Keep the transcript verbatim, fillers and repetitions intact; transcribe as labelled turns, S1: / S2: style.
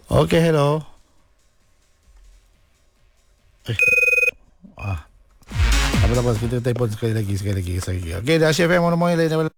S1: Okay, hello. Eh, ah. Apa-apa, kita telefon sekali lagi, sekali lagi, sekali lagi. Okay, dah F M, mana-mana lain.